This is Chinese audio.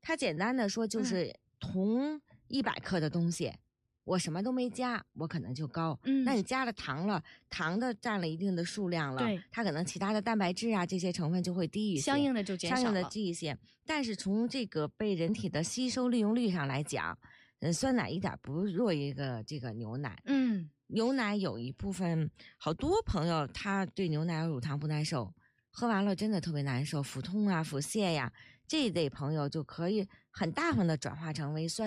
它简单的说就是同100克的东西，我什么都没加，我可能就高。那你加了糖了，糖的占了一定的数量了， 对， 它可能其他的蛋白质啊这些成分就会低一些， 相应的就减少了， 相应的低一些。但是从这个被人体的吸收利用率上来讲，酸奶一点不弱于这个牛奶。牛奶有一部分好多朋友他对牛奶乳糖不耐受，喝完了真的特别难受，腹痛啊、腹泻呀，这一类朋友就可以很大方的转化成为酸